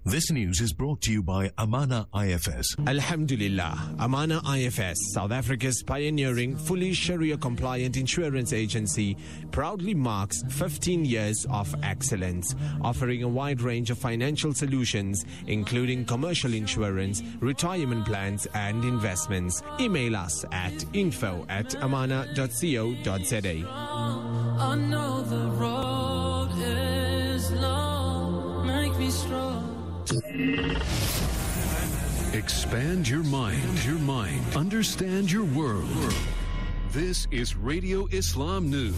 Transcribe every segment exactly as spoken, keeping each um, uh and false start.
This news is brought to you by Amana I F S. Alhamdulillah, Amana I F S, South Africa's pioneering, fully Sharia-compliant insurance agency, proudly marks fifteen years of excellence, offering a wide range of financial solutions, including commercial insurance, retirement plans, and investments. Email us at info at amana dot co dot za. I know the road is long, make me strong. Expand your mind, your mind. Understand your world. This is Radio Islam News.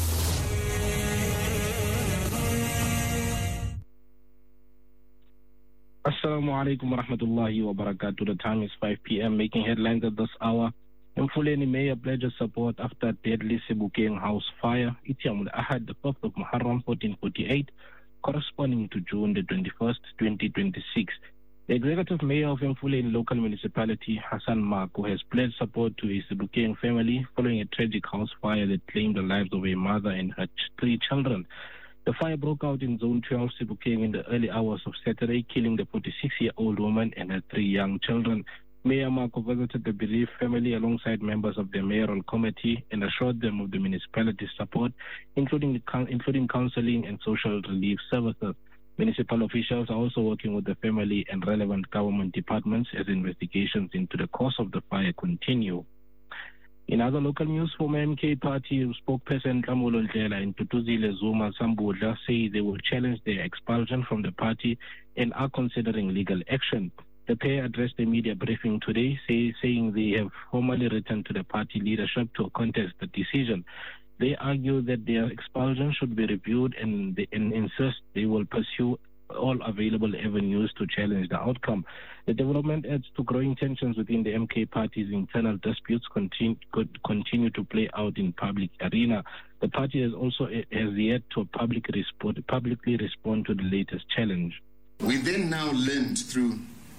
Assalamu alaikum wa rahmatullahi wa barakatuh. The time is five p.m. Making headlines at this hour. Mfuleni Mayor pledges support after deadly Sebokeng house fire. Ityamul Ahad, the fifth of Muharram, fourteen forty-eight, corresponding to June the twenty-first, twenty twenty-six. The executive mayor of Mfuleni local municipality, Hassan Mako, has pledged support to his Sebokeng family following a tragic house fire that claimed the lives of a mother and her ch- three children. The fire broke out in Zone twelve, Sebokeng, in the early hours of Saturday, killing the forty-six-year-old woman and her three young children. Mayor Mako visited the bereaved family alongside members of the mayoral committee and assured them of the municipality's support, including including counseling and social relief services. Municipal officials are also working with the family and relevant government departments as investigations into the cause of the fire continue. In other local news, former M K party spokesperson Kamulo Ndlela and Tutuzile Zuma Sambudla say they will challenge their expulsion from the party and are considering legal action. The pair addressed a media briefing today, say, saying they have formally returned to the party leadership to contest the decision. They argue that their expulsion should be reviewed and, they, and insist they will pursue all available avenues to challenge the outcome. The development adds to growing tensions within the M K party's internal disputes continue, could continue to play out in public arena. The party has also has yet to public respond, publicly respond to the latest challenge. We then now learned through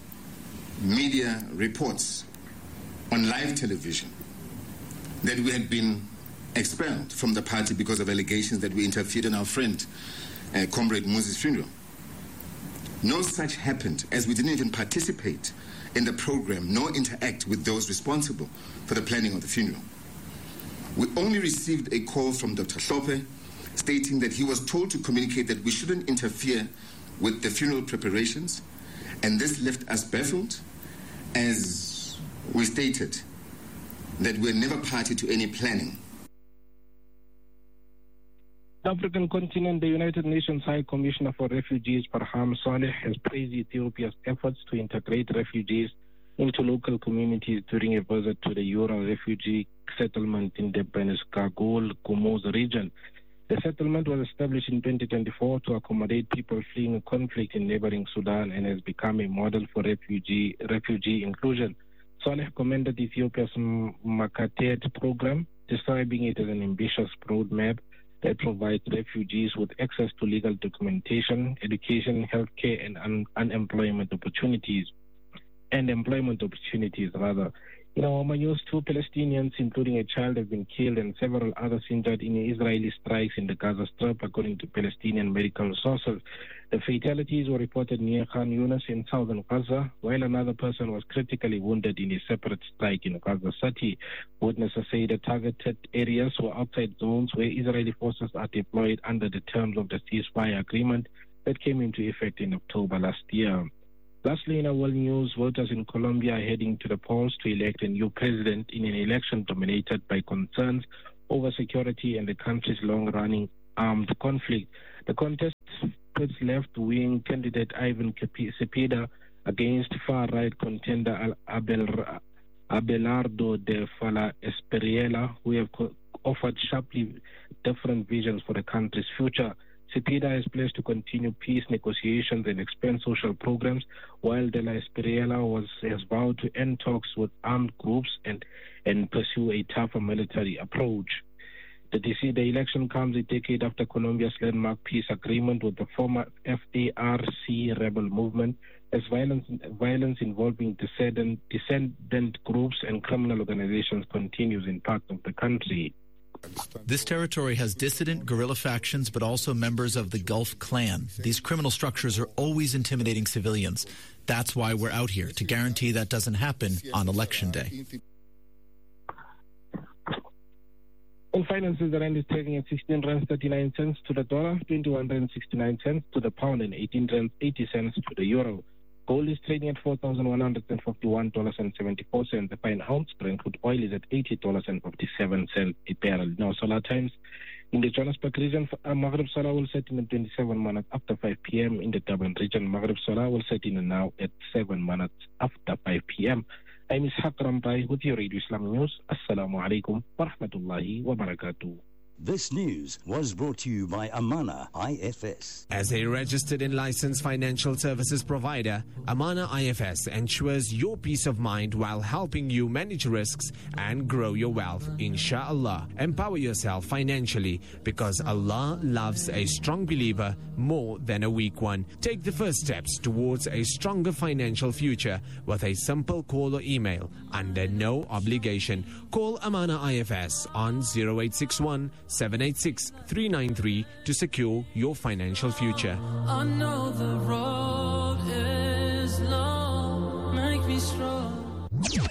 media reports on live television that we had been expelled from the party because of allegations that we interfered in our friend, uh, Comrade Moses' funeral. No such happened, as we didn't even participate in the program nor interact with those responsible for the planning of the funeral. We only received a call from Doctor Hlophe stating that he was told to communicate that we shouldn't interfere with the funeral preparations, and this left us baffled, as we stated that we're never party to any planning. The African continent, the United Nations High Commissioner for Refugees, Farham Saleh, has praised Ethiopia's efforts to integrate refugees into local communities during a visit to the Ural refugee settlement in the Beneskagol Gumuz region. The settlement was established in twenty twenty-four to accommodate people fleeing a conflict in neighboring Sudan and has become a model for refugee refugee inclusion. Saleh commended Ethiopia's Makatet program, describing it as an ambitious roadmap that provides refugees with access to legal documentation, education, healthcare, and un- unemployment opportunities. And employment opportunities, rather. In our news, two Palestinians, including a child, have been killed and several others injured in Israeli strikes in the Gaza Strip, according to Palestinian medical sources. The fatalities were reported near Khan Yunis in southern Gaza, while another person was critically wounded in a separate strike in Gaza City. Witnesses say the targeted areas were outside zones where Israeli forces are deployed under the terms of the ceasefire agreement that came into effect in October last year. Lastly, in our world news, voters in Colombia are heading to the polls to elect a new president in an election dominated by concerns over security and the country's long-running armed conflict. The contest puts left-wing candidate Ivan Cepeda against far-right contender Abel, Abelardo de Fala Espriella, who have co- offered sharply different visions for the country's future. Cepeda is pledged to continue peace negotiations and expand social programs, while De La Espriella was, has vowed to end talks with armed groups and, and pursue a tougher military approach. The, the election comes a decade after Colombia's landmark peace agreement with the former F A R C rebel movement, as violence, violence involving descendant, descendant groups and criminal organizations continues in parts of the country. This territory has dissident guerrilla factions, but also members of the Gulf Clan. These criminal structures are always intimidating civilians. That's why we're out here, to guarantee that doesn't happen on Election Day. In finances, the rand is trading at sixteen rands thirty-nine cents to the dollar, twenty-one rands sixty-nine cents to the pound, and eighteen rands eighty cents to the euro. Gold is trading at four thousand one hundred fifty-one dollars and seventy-four cents. The fine ounce Brent crude oil is at eighty dollars and fifty-seven cents a barrel. Now, solar times in the Johannesburg region, uh, Maghrib Solar will set in at twenty-seven minutes after five p.m. In the Durban region, Maghrib Solar will set in now at seven minutes after five p.m. I'm Ishaq Rambai with your Radio Islam News. Assalamu alaikum wa rahmatullahi wa barakatuh. This news was brought to you by Amana I F S. As a registered and licensed financial services provider, Amana I F S ensures your peace of mind while helping you manage risks and grow your wealth. Inshallah, empower yourself financially because Allah loves a strong believer more than a weak one. Take the first steps towards a stronger financial future with a simple call or email under no obligation. Call Amana I F S on zero eight six one, seven eight six, three nine three to secure your financial future. I know the road is long, make me strong.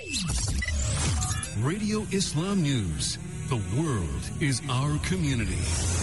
Radio Islam News. The world is our community.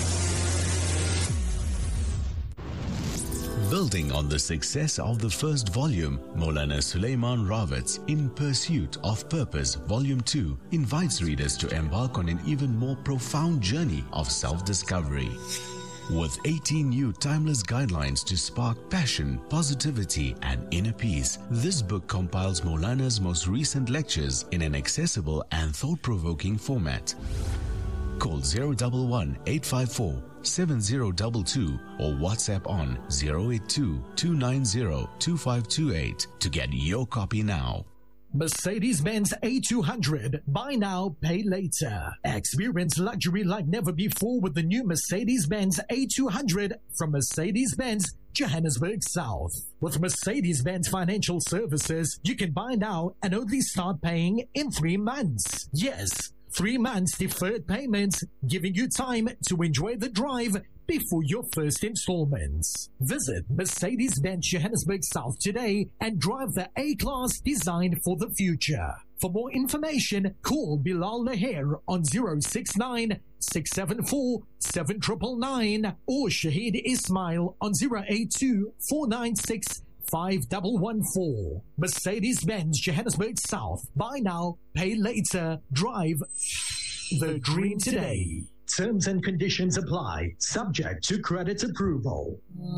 Building on the success of the first volume, Maulana Sulaiman Rawat's In Pursuit of Purpose Volume two invites readers to embark on an even more profound journey of self-discovery. With eighteen new timeless guidelines to spark passion, positivity, and inner peace, this book compiles Maulana's most recent lectures in an accessible and thought-provoking format. Call zero one one, eight five four, seven zero two two or WhatsApp on zero eight two, two nine zero, two five two eight to get your copy now. Mercedes-Benz A two hundred. Buy now, pay later. Experience luxury like never before with the new Mercedes-Benz A two hundred from Mercedes-Benz Johannesburg South. With Mercedes-Benz Financial Services, you can buy now and only start paying in three months. Yes, three months deferred payments, giving you time to enjoy the drive before your first installments. Visit Mercedes-Benz Johannesburg South today and drive the A-Class designed for the future. For more information, call Bilal Laher on zero six nine, six seven four, seven nine nine nine or Shahid Ismail on zero eight two, four nine six, five one one four. Mercedes-Benz Johannesburg South. Buy now, pay later. Drive the dream today. Terms and conditions apply. Subject to credit approval.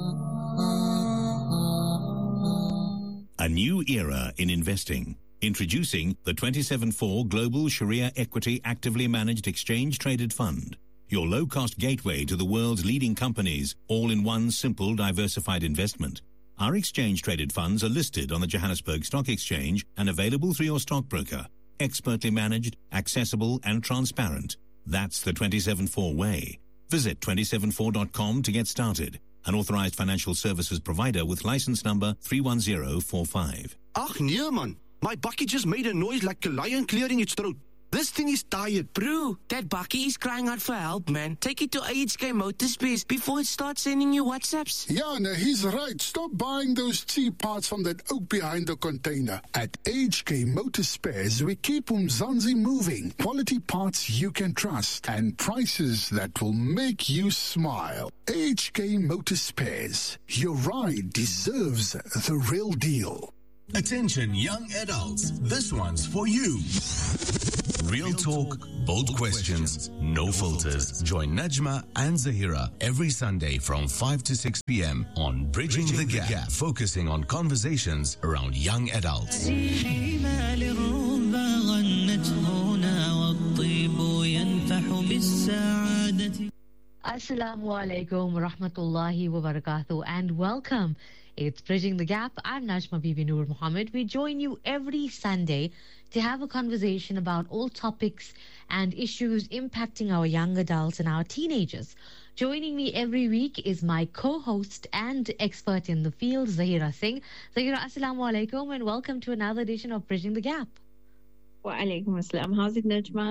A new era in investing. Introducing the twenty-seven four Global Sharia Equity Actively Managed Exchange Traded Fund. Your low-cost gateway to the world's leading companies, all in one simple diversified investment. Our exchange-traded funds are listed on the Johannesburg Stock Exchange and available through your stockbroker. Expertly managed, accessible and transparent. That's the twenty-seven four way. Visit twenty-seven four dot com to get started. An authorized financial services provider with license number three one zero four five. Ach nee man, my bucket just made a noise like a lion clearing its throat. This thing is tired. Bro, that bucky is crying out for help, man. Take it to A H K Motorspares before it starts sending you WhatsApps. Yeah, no, he's right. Stop buying those cheap parts from that oak behind the container. At A H K Motorspares, we keep Umzansi moving. Quality parts you can trust and prices that will make you smile. A H K Motorspares. Your ride deserves the real deal. Attention young adults, this one's for you. Real talk, bold questions, no filters. Join Najma and Zahira every Sunday from five to six p.m. on Bridging, Bridging the, Gap, the Gap, focusing on conversations around young adults. Assalamu alaikum wa rahmatullahi wa barakatuh and welcome. It's Bridging the Gap. I'm Najma Bibi Noor Muhammad. We join you every Sunday to have a conversation about all topics and issues impacting our young adults and our teenagers. Joining me every week is my co-host and expert in the field, Zahira Singh. Zahira, assalamu alaikum and welcome to another edition of Bridging the Gap. Wa alaikum assalam. How's it, Najma?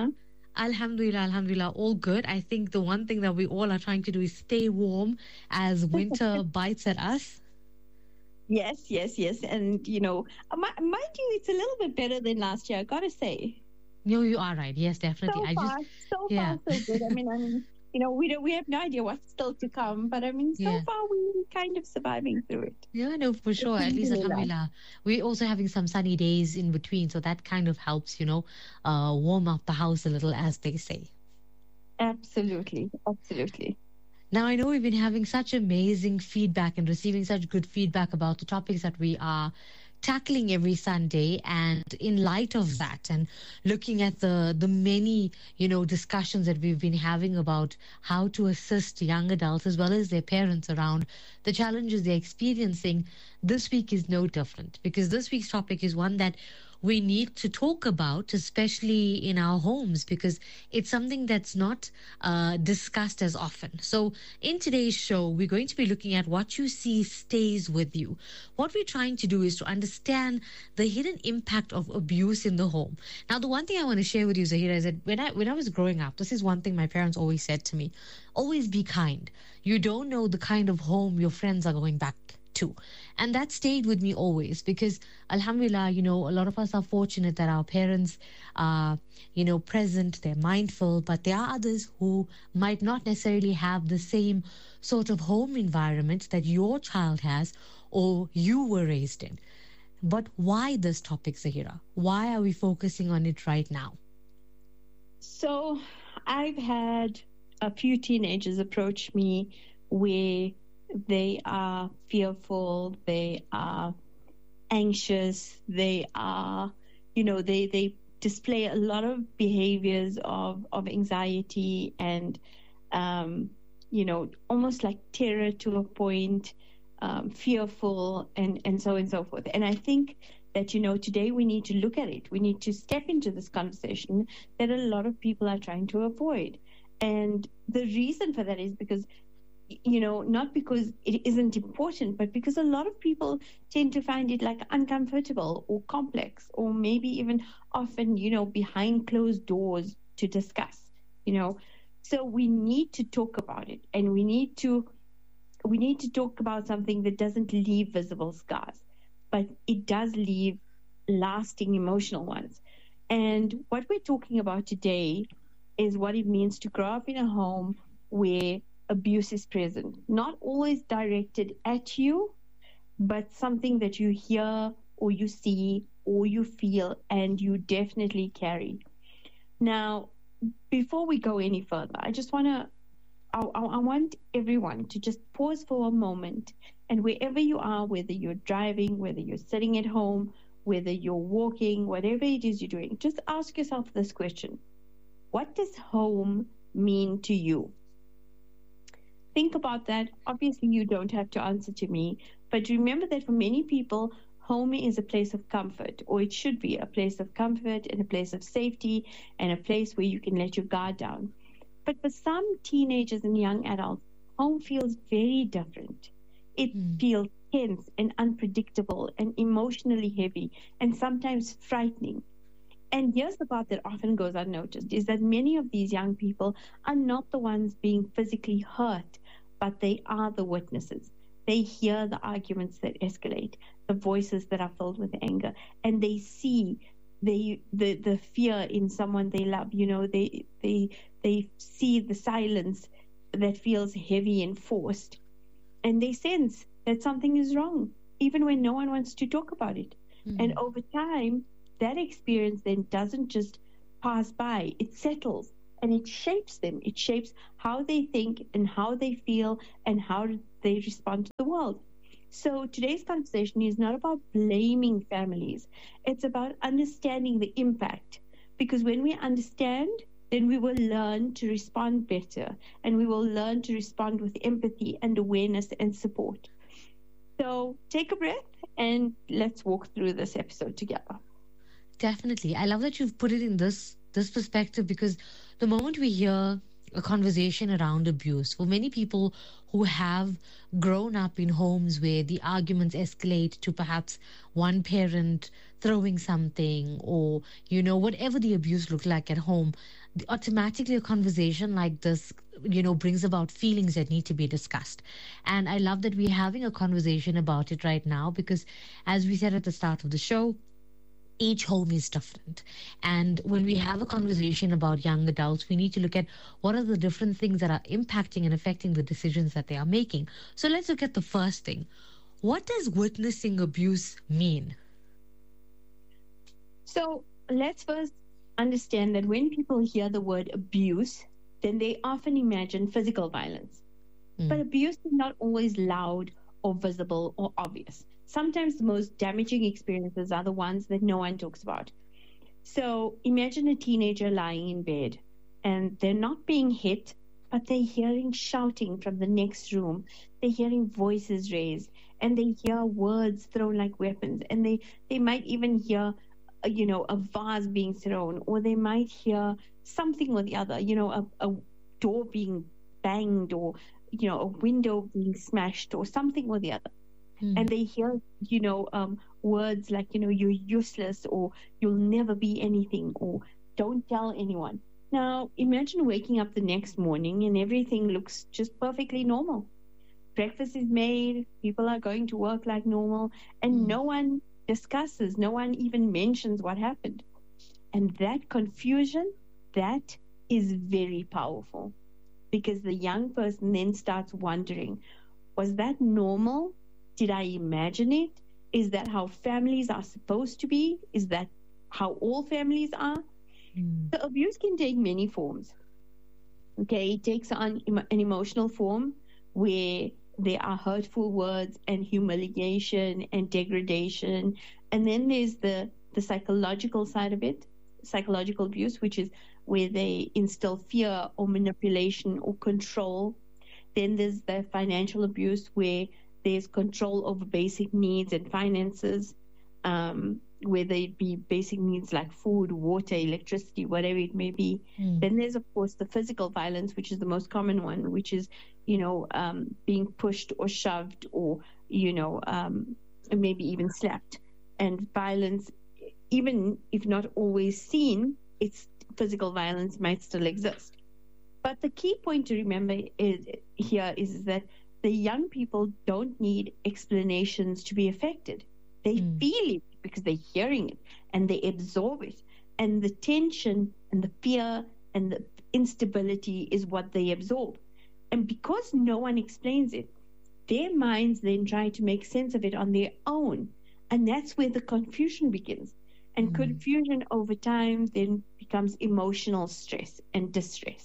Alhamdulillah, Alhamdulillah, all good. I think the one thing that we all are trying to do is stay warm as winter bites at us. Yes, yes, yes. And, you know, mind you, it's a little bit better than last year, I gotta say. No, you are right. Yes, definitely. So I far, just, so yeah. far, so good. I mean, I mean, you know, we don't, we have no idea what's still to come, but I mean, so Yeah. far we're kind of surviving through it. Yeah, no, for sure. At least, Alhamdulillah. Alhamdulillah. We're also having some sunny days in between, so that kind of helps, you know, uh, warm up the house a little, as they say. Absolutely, absolutely. Now, I know we've been having such amazing feedback and receiving such good feedback about the topics that we are tackling every Sunday, and in light of that and looking at the the many, you know, discussions that we've been having about how to assist young adults as well as their parents around the challenges they're experiencing, this week is no different, because this week's topic is one that we need to talk about, especially in our homes, because it's something that's not uh, discussed as often. So in today's show, we're going to be looking at what you see stays with you. What we're trying to do is to understand the hidden impact of abuse in the home. Now, the one thing I want to share with you, Zahira, is that when I, when I was growing up, this is one thing my parents always said to me: always be kind. You don't know the kind of home your friends are going back to. And that stayed with me always, because Alhamdulillah, you know, a lot of us are fortunate that our parents are, you know, present, they're mindful, but there are others who might not necessarily have the same sort of home environment that your child has or you were raised in. But why this topic, Zahira? Why are we focusing on it right now? So I've had a few teenagers approach me where they are fearful, they are anxious, they are, you know, they, they display a lot of behaviors of, of anxiety and, um, you know, almost like terror to a point, um, fearful, and, and so on and so forth. And I think that, you know, today we need to look at it. We need to step into this conversation that a lot of people are trying to avoid. And the reason for that is because, you know, not because it isn't important, but because a lot of people tend to find it like uncomfortable or complex, or maybe even often, you know, behind closed doors to discuss, you know. So we need to talk about it, and we need to we need to talk about something that doesn't leave visible scars, but it does leave lasting emotional ones. And what we're talking about today is what it means to grow up in a home where abuse is present, not always directed at you, but something that you hear or you see or you feel and you definitely carry. Now, before we go any further, I just want to, I, I want everyone to just pause for a moment, and wherever you are, whether you're driving, whether you're sitting at home, whether you're walking, whatever it is you're doing, just ask yourself this question: what does home mean to you? Think about that. Obviously, you don't have to answer to me, but remember that for many people, home is a place of comfort, or it should be a place of comfort and a place of safety and a place where you can let your guard down. But for some teenagers and young adults, home feels very different. It mm. feels tense and unpredictable and emotionally heavy and sometimes frightening. And here's the part that often goes unnoticed, is that many of these young people are not the ones being physically hurt, but they are the witnesses. They hear the arguments that escalate, the voices that are filled with anger, and they see they, the the fear in someone they love. You know, they they they see the silence that feels heavy and forced, and they sense that something is wrong, even when no one wants to talk about it. Mm-hmm. And over time, that experience then doesn't just pass by, it settles and it shapes them. It shapes how they think and how they feel and how they respond to the world. So today's conversation is not about blaming families. It's about understanding the impact, because when we understand, then we will learn to respond better, and we will learn to respond with empathy and awareness and support. So take a breath and let's walk through this episode together. Definitely. I love that you've put it in this this perspective, because the moment we hear a conversation around abuse. For many people who have grown up in homes where the arguments escalate to perhaps one parent throwing something, or, you know, whatever the abuse looked like at home, automatically a conversation like this, you know, brings about feelings that need to be discussed. And I love that we're having a conversation about it right now, because as we said at the start of the show, each home is different. And when we have a conversation about young adults, we need to look at what are the different things that are impacting and affecting the decisions that they are making. So let's look at the first thing. What does witnessing abuse mean? So let's first understand that when people hear the word abuse, then they often imagine physical violence. Mm. But abuse is not always loud or visible or obvious. Sometimes the most damaging experiences are the ones that no one talks about. So imagine a teenager lying in bed and they're not being hit, but they're hearing shouting from the next room. They're hearing voices raised, and they hear words thrown like weapons. And they, they might even hear, uh, you know, a vase being thrown, or they might hear something or the other, you know, a, a door being banged, or, you know, a window being smashed, or something or the other. Mm. And they hear, you know, um, words like, you know, you're useless, or you'll never be anything, or don't tell anyone. Now, imagine waking up the next morning and everything looks just perfectly normal. Breakfast is made, people are going to work like normal, and mm. no one discusses, no one even mentions what happened. And that confusion, that is very powerful, because the young person then starts wondering, was that normal? Did I imagine it? Is that how families are supposed to be? Is that how all families are? Mm. The abuse can take many forms. Okay, it takes on an emotional form where there are hurtful words and humiliation and degradation. And then there's the, the psychological side of it, psychological abuse, which is where they instill fear or manipulation or control. Then there's the financial abuse, where there's control over basic needs and finances, um, whether it be basic needs like food, water, electricity, whatever it may be. Mm. Then there's, of course, the physical violence, which is the most common one, which is, you know, um, being pushed or shoved, or, you know, um, maybe even slapped. And violence, even if not always seen, it's physical violence might still exist. But the key point to remember is, here is that the young people don't need explanations to be affected. They mm. feel it because they're hearing it, and they absorb it. And the tension and the fear and the instability is what they absorb. And because no one explains it, their minds then try to make sense of it on their own. And that's where the confusion begins. And mm. confusion over time then becomes emotional stress and distress.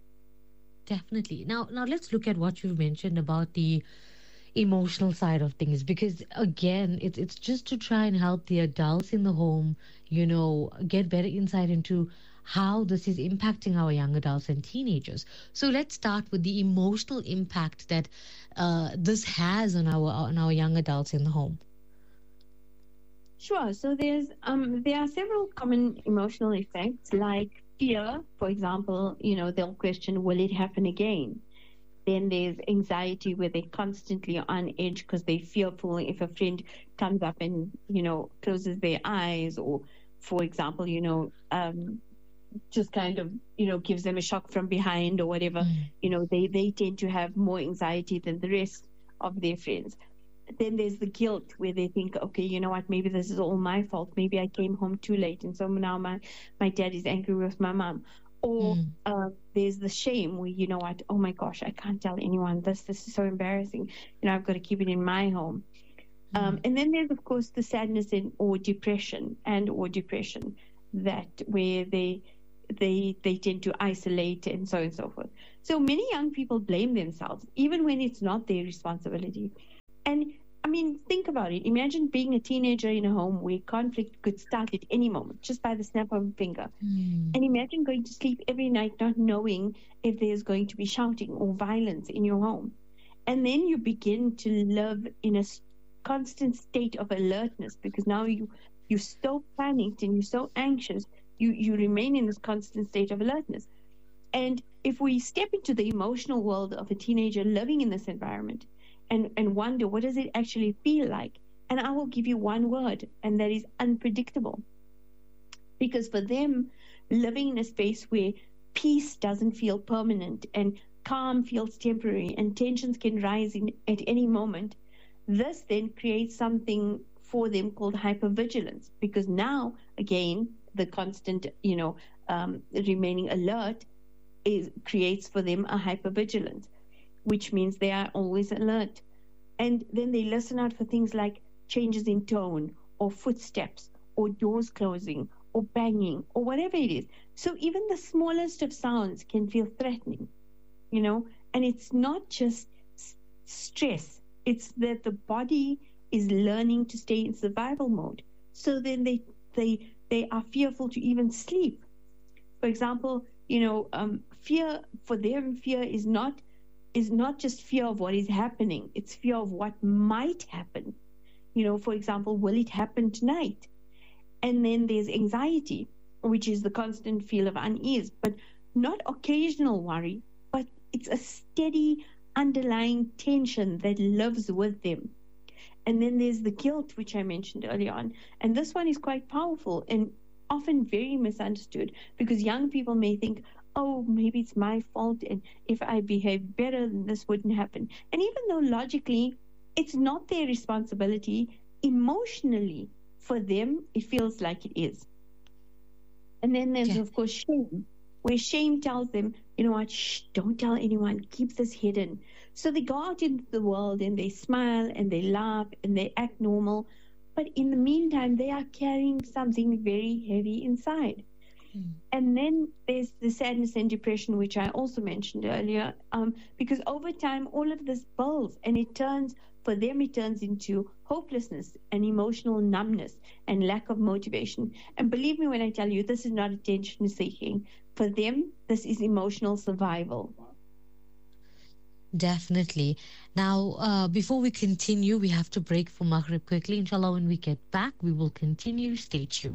Definitely. Now, now let's look at what you've mentioned about the emotional side of things, because again, it's it's just to try and help the adults in the home, you know, get better insight into how this is impacting our young adults and teenagers. So let's start with the emotional impact that uh, this has on our on our young adults in the home. Sure. So there's um there are several common emotional effects, like fear, for example. You know, they'll question, will it happen again? Then there's anxiety, where they're constantly on edge because they're fearful if a friend comes up and, you know, closes their eyes, or, for example, you know, um, just kind of, you know, gives them a shock from behind or whatever. Mm. You know, they, they tend to have more anxiety than the rest of their friends. Then there's the guilt, where they think, okay, you know what, maybe this is all my fault. Maybe I came home too late, and so now my, my dad is angry with my mom. Or mm. uh, there's the shame, where, you know what, oh my gosh, I can't tell anyone this. This is so embarrassing. You know, I've got to keep it in my home. Mm. Um, and then there's, of course, the sadness and or depression and or depression, that where they they they tend to isolate and so on and so forth. So many young people blame themselves, even when it's not their responsibility. And I mean, think about it. Imagine being a teenager in a home where conflict could start at any moment, just by the snap of a finger. Mm. And imagine going to sleep every night not knowing if there's going to be shouting or violence in your home. And then you begin to live in a constant state of alertness, because now you, you're so panicked and you're so anxious. You, you remain in this constant state of alertness. And if we step into the emotional world of a teenager living in this environment and, and wonder, what does it actually feel like? And I will give you one word, and that is unpredictable. Because for them, living in a space where peace doesn't feel permanent and calm feels temporary and tensions can rise in, at any moment, this then creates something for them called hypervigilance. Because now, again, the constant, you know, um, remaining alert is creates for them a hypervigilance, which means they are always alert. And then they listen out for things like changes in tone or footsteps or doors closing or banging or whatever it is. So even the smallest of sounds can feel threatening, you know, and it's not just s- stress. It's that the body is learning to stay in survival mode. So then they they they are fearful to even sleep. For example, you know, um, fear for them, fear is not is not just fear of what is happening. It's fear of what might happen. You know, for example, will it happen tonight? And then there's anxiety, which is the constant feel of unease, but not occasional worry, but it's a steady underlying tension that lives with them. And then there's the guilt, which I mentioned earlier on. And this one is quite powerful and often very misunderstood, because young people may think, oh, maybe it's my fault, and if I behave better, then this wouldn't happen. And even though logically it's not their responsibility, emotionally, for them, it feels like it is. And then there's, yeah. of course, shame, where shame tells them, you know what, shh, don't tell anyone, keep this hidden. So they go out into the world and they smile and they laugh and they act normal. But in the meantime, they are carrying something very heavy inside. Mm. And then there's the sadness and depression, which I also mentioned earlier, um, because over time, all of this builds and it turns, for them, it turns into hopelessness and emotional numbness and lack of motivation. And believe me when I tell you, this is not attention seeking. For them, this is emotional survival. Definitely. Now, uh, before we continue, we have to break for Maghrib quickly. Inshallah, when we get back, we will continue. Stay tuned.